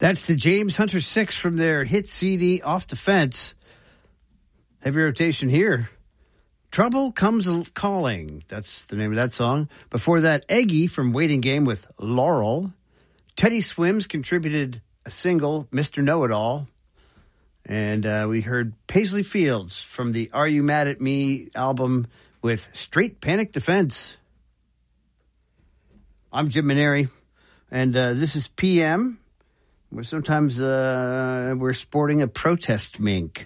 That's the James Hunter 6 from their hit CD, Off the Fence. Heavy rotation here. Trouble Comes Calling. That's the name of that song. Before that, Eggy from Waiting Game with Laurel. Teddy Swims contributed a single, Mr. Know-It-All. And we heard Paisley Fields from the Are You Mad at Me album with Straight Panic Defense. I'm Jim Maneri, and this is PM, where sometimes we're sporting a protest mink.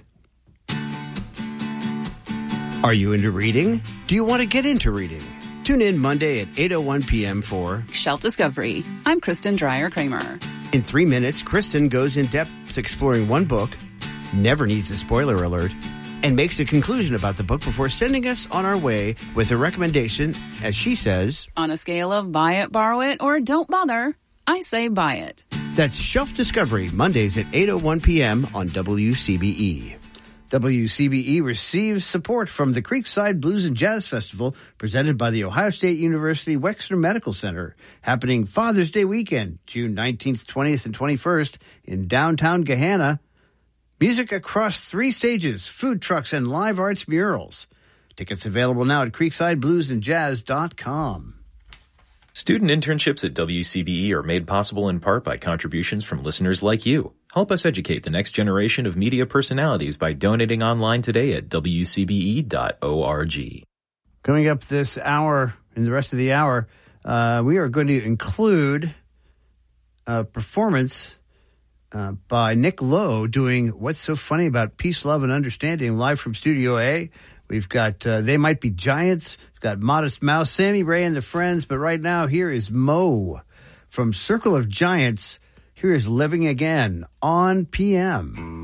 Are you into reading? Do you want to get into reading? Tune in Monday at 8:01 p.m. for Shelf Discovery. I'm Kristen Dreyer-Kramer. In 3 minutes, Kristen goes in depth exploring one book, never needs a spoiler alert, and makes a conclusion about the book before sending us on our way with a recommendation, as she says, on a scale of buy it, borrow it, or don't bother, I say buy it. That's Shelf Discovery, Mondays at 8:01 p.m. on WCBE. WCBE receives support from the Creekside Blues and Jazz Festival presented by the Ohio State University Wexner Medical Center, happening Father's Day weekend, June 19th, 20th, and 21st in downtown Gahanna. Music across 3 stages, food trucks, and live arts murals. Tickets available now at creeksidebluesandjazz.com. Student internships at WCBE are made possible in part by contributions from listeners like you. Help us educate the next generation of media personalities by donating online today at wcbe.org. Coming up this hour, in the rest of the hour, we are going to include a performance by Nick Lowe doing What's So Funny About Peace, Love, and Understanding live from Studio A. We've got They Might Be Giants. We've got Modest Mouse, Sammy Ray and the Friends. But right now, here is Mo from Circle of Giants. Here is Living Again on PM.